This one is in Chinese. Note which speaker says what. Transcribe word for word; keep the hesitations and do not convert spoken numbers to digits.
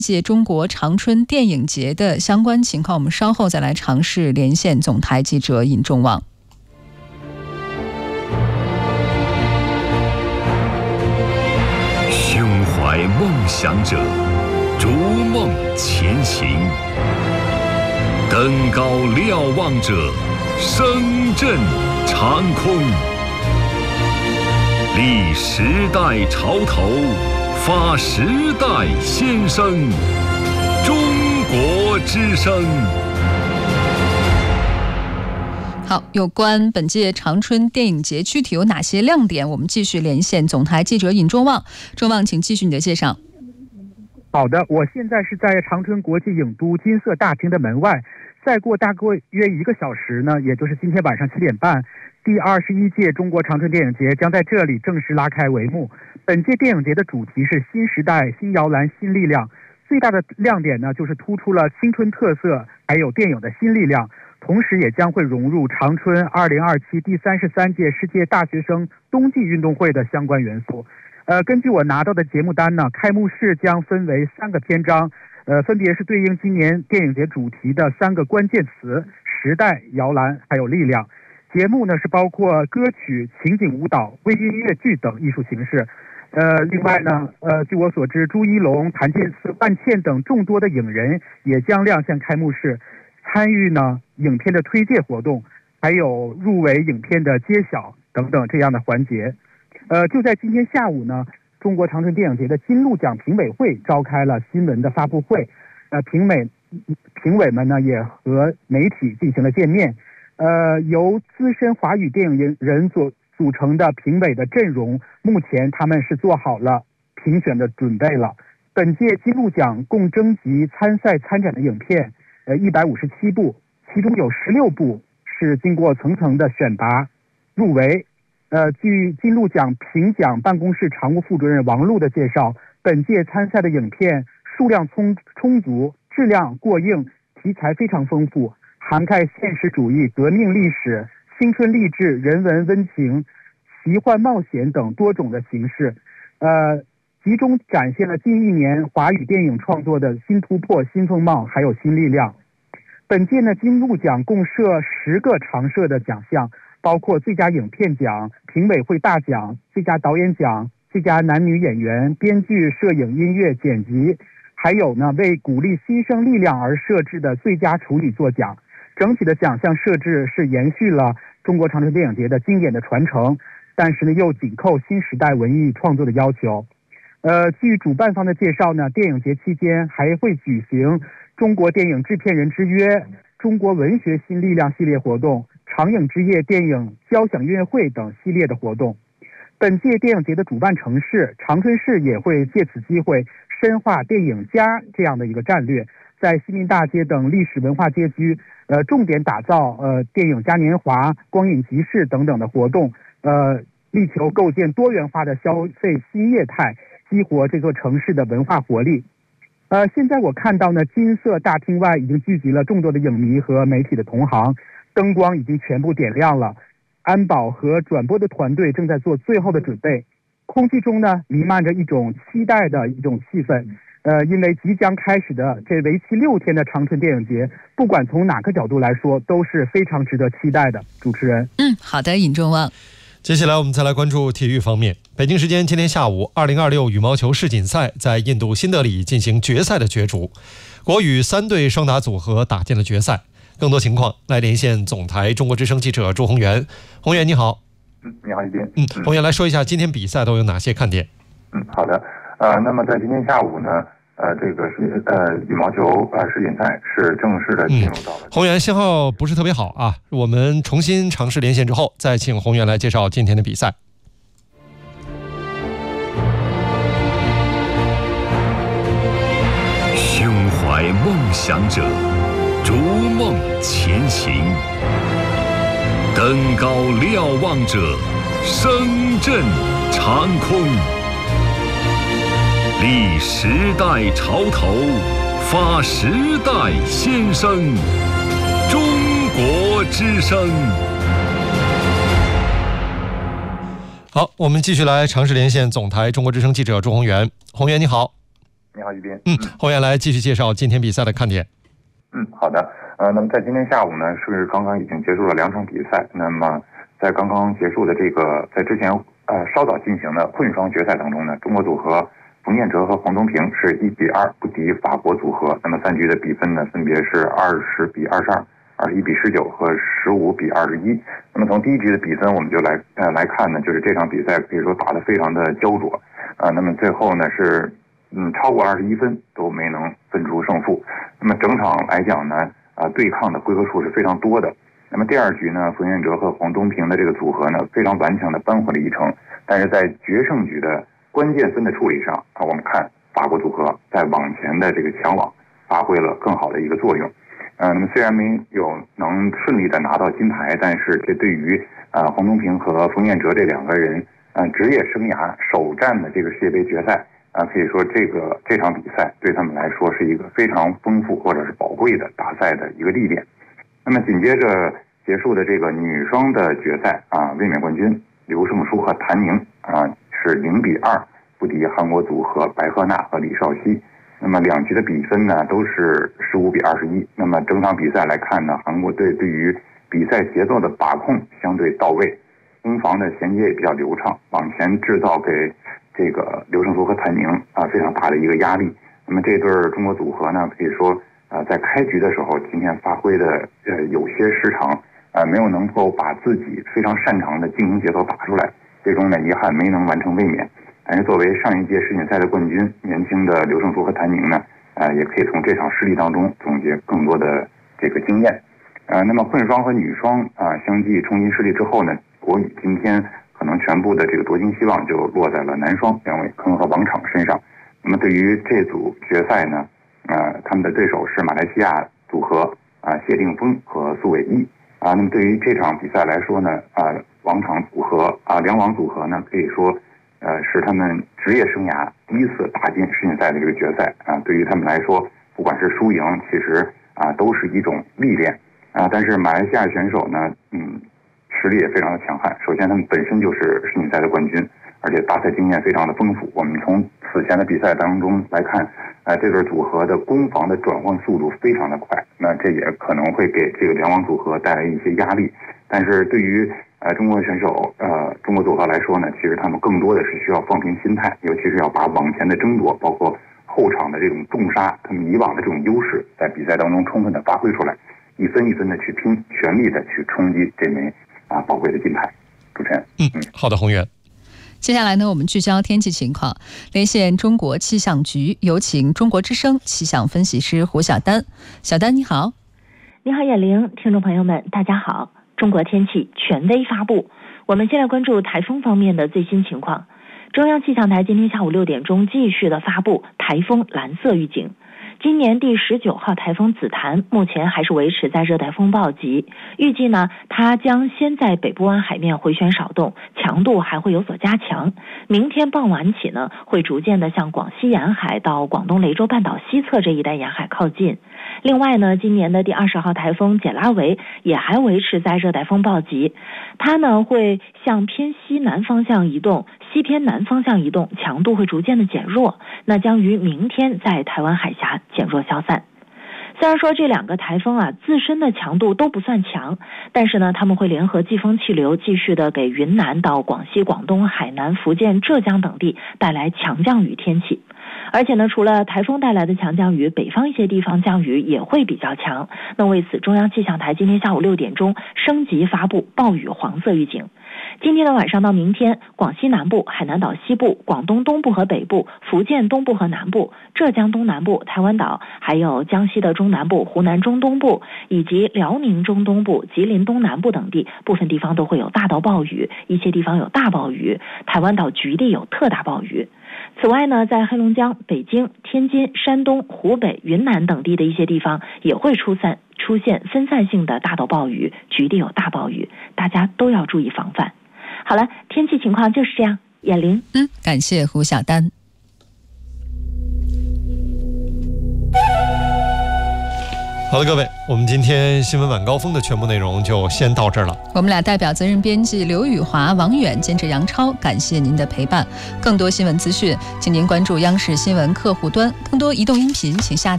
Speaker 1: 届中国长春电影节的相关情况，我们稍后再来尝试连线总台记者尹仲旺。
Speaker 2: 胸怀梦想者，逐梦前行，登高瞭望者，声震长空。立时代潮头，发时代先声，中国之声。
Speaker 1: 好，有关本届长春电影节具体有哪些亮点，我们继续连线总台记者尹仲旺。仲旺，请继续你的介绍。
Speaker 3: 好的，我现在是在长春国际影都金色大厅的门外，再过大概约一个小时呢，也就是今天晚上七点半，第二十一届中国长春电影节将在这里正式拉开帷幕。本届电影节的主题是新时代、新摇篮、新力量。最大的亮点呢，就是突出了青春特色，还有电影的新力量，同时也将会融入长春二零二七第三十三届世界大学生冬季运动会的相关元素。呃，根据我拿到的节目单呢，开幕式将分为三个篇章，呃，分别是对应今年电影节主题的三个关键词：时代、摇篮，还有力量。节目呢是包括歌曲、情景舞蹈、微音乐剧等艺术形式。呃，另外呢，呃，据我所知，朱一龙、谭健次、万茜等众多的影人也将亮相开幕式，参与呢影片的推介活动，还有入围影片的揭晓等等这样的环节。呃，就在今天下午呢，中国长春电影节的金鹿奖评委会召开了新闻的发布会，呃，评委评委们呢也和媒体进行了见面。呃，由资深华语电影人所组成的评委的阵容，目前他们是做好了评选的准备了。本届金鹿奖共征集参赛参展的影片，呃，一百五十七部，其中有十六部是经过层层的选拔入围。呃，据金鹿奖评奖办公室常务副主任王璐的介绍，本届参赛的影片数量充充足，质量过硬，题材非常丰富，涵盖现实主义、革命历史、青春励志、人文温情、奇幻冒险等多种的形式，呃，集中展现了近一年华语电影创作的新突破、新风貌，还有新力量。本届呢，金鹿奖共设十个常设的奖项，包括最佳影片奖、评委会大奖、最佳导演奖、最佳男女演员、编剧、摄影、音乐、剪辑，还有呢为鼓励新生力量而设置的最佳处女作奖。整体的奖项设置是延续了中国长春电影节的经典的传承，但是呢又紧扣新时代文艺创作的要求。呃，据主办方的介绍呢，电影节期间还会举行中国电影制片人之约、中国文学新力量系列活动、长影之夜电影交响音乐会等系列的活动。本届电影节的主办城市长春市也会借此机会深化电影家这样的一个战略，在西民大街等历史文化街区，呃，重点打造呃电影嘉年华、光影集市等等的活动，呃，力求构建多元化的消费新业态，激活这座城市的文化活力。呃，现在我看到呢，金色大厅外已经聚集了众多的影迷和媒体的同行，灯光已经全部点亮了，安保和转播的团队正在做最后的准备。空气中呢弥漫着一种期待的一种气氛，呃，因为即将开始的这为期六天的长春电影节，不管从哪个角度来说，都是非常值得期待的。主持人，
Speaker 1: 嗯，好的，尹仲旺。
Speaker 4: 接下来我们再来关注体育方面。北京时间今天下午，二零二六羽毛球世锦赛在印度新德里进行决赛的角逐，国羽三队双打组合打进了决赛。更多情况来连线总台中国之声记者朱宏元。宏元你好。
Speaker 5: 嗯，你好，一斌。
Speaker 4: 嗯，宏元来说一下今天比赛都有哪些看点？
Speaker 5: 嗯，好的。呃，那么在今天下午呢，呃，这个是呃羽毛球呃世锦赛是正式的进入到了。
Speaker 4: 宏元信号不是特别好啊，我们重新尝试连线之后，再请宏元来介绍今天的比赛。
Speaker 2: 胸怀梦想者，逐梦前行，登高瞭望者，声震长空。立时代潮头，发时代先声，中国之声。
Speaker 4: 好，我们继续来尝试连线总台中国之声记者朱宏元。宏元你好。
Speaker 5: 你好，于斌。
Speaker 4: 嗯，侯源来继续介绍今天比赛的看点。
Speaker 5: 嗯，好的。呃，那么在今天下午呢，是刚刚已经结束了两场比赛。那么在刚刚结束的这个，在之前呃稍早进行的混双决赛当中呢，中国组合冯彦哲和黄东萍是一比二不敌法国组合。那么三局的比分呢，分别是二十比二十二、二十一比十九和十五比二十一。那么从第一局的比分我们就来呃来看呢，就是这场比赛可以说打得非常的焦灼啊、呃。那么最后呢是。嗯，超过二十一分都没能分出胜负。那么整场来讲呢，啊、呃，对抗的回合数是非常多的。那么第二局呢，冯彦哲和黄东萍的这个组合呢，非常顽强的扳回了一城。但是在决胜局的关键分的处理上啊，我们看法国组合在网前的这个抢网发挥了更好的一个作用。呃，那么虽然没有能顺利的拿到金牌，但是这对于啊、呃、黄东萍和冯彦哲这两个人呃职业生涯首战的这个世界杯决赛。啊，可以说这个这场比赛对他们来说是一个非常丰富或者是宝贵的大赛的一个历练。那么紧接着结束的这个女双的决赛啊，卫冕冠军刘胜书和谭宁啊是零比二不敌韩国组合白鹤娜和李绍熙。那么两局的比分呢都是十五比二十一。那么整场比赛来看呢，韩国队对于比赛节奏的把控相对到位，攻防的衔接也比较流畅，往前制造给这个刘胜书和谭宁啊非常大的一个压力。那么这对中国组合呢，可以说呃在开局的时候，今天发挥的呃有些失常，呃没有能够把自己非常擅长的进攻节奏打出来，最终呢遗憾没能完成卫冕。但是作为上一届世锦赛的冠军，年轻的刘胜书和谭宁呢，呃也可以从这场失利当中总结更多的这个经验。呃，那么混双和女双啊、呃、相继冲金失利之后呢，国羽今天可能全部的这个夺金希望就落在了男双两位坑和王昶身上。那么对于这组决赛呢，呃，他们的对手是马来西亚组合啊、呃、谢定峰和苏伟毅啊。那么对于这场比赛来说呢，啊、呃、王昶组合啊、呃、两王组合呢，可以说呃是他们职业生涯第一次打进世锦赛的这个决赛啊。对于他们来说，不管是输赢，其实啊都是一种历练啊。但是马来西亚选手呢，嗯。实力也非常的强悍。首先，他们本身就是世锦赛的冠军，而且大赛经验非常的丰富。我们从此前的比赛当中来看，呃，这对组合的攻防的转换速度非常的快，那这也可能会给这个两网组合带来一些压力。但是对于呃中国选手呃中国组合来说呢，其实他们更多的是需要放平心态，尤其是要把网前的争夺，包括后场的这种重杀，他们以往的这种优势，在比赛当中充分的发挥出来，一分一分的去拼，全力的去冲击这枚。啊，宝贵的金牌。主持人，
Speaker 4: 嗯，好的，宏源。
Speaker 1: 接下来呢，我们聚焦天气情况，连线中国气象局，有请中国之声气象分析师胡晓丹。小丹你好。
Speaker 6: 你好，眼玲，听众朋友们，大家好。中国天气权威发布，我们先来关注台风方面的最新情况。中央气象台今天下午六点钟继续的发布台风蓝色预警。今年第十九号台风紫檀目前还是维持在热带风暴级，预计呢，它将先在北部湾海面回旋扰动，强度还会有所加强。明天傍晚起呢，会逐渐的向广西沿海到广东雷州半岛西侧这一带沿海靠近。另外呢，今年的第二十号台风简拉维也还维持在热带风暴级，它呢会向偏西南方向移动，西偏南方向移动，强度会逐渐的减弱，那将于明天在台湾海峡减弱消散。虽然说这两个台风啊自身的强度都不算强，但是呢，他们会联合季风气流继续的给云南到广西、广东、海南、福建、浙江等地带来强降雨天气。而且呢，除了台风带来的强降雨，北方一些地方降雨也会比较强。那为此，中央气象台今天下午六点钟升级发布暴雨黄色预警。今天的晚上到明天，广西南部、海南岛西部、广东东部和北部、福建东部和南部、浙江东南部、台湾岛，还有江西的中南部、湖南中东部以及辽宁中东部、吉林东南部等地，部分地方都会有大到暴雨，一些地方有大暴雨，台湾岛局地有特大暴雨。此外呢，在黑龙江、北京、天津、山东、湖北、云南等地的一些地方也会出散出现分散性的大到暴雨，局地有大暴雨，大家都要注意防范。好了，天气情况就是这样。眼玲，
Speaker 1: 嗯，感谢胡晓丹。
Speaker 4: 好的，各位，我们今天新闻晚高峰的全部内容就先到这儿了。
Speaker 1: 我们俩代表责任编辑刘宇华、王远，监制杨超，感谢您的陪伴。更多新闻资讯，请您关注央视新闻客户端。更多移动音频，请下载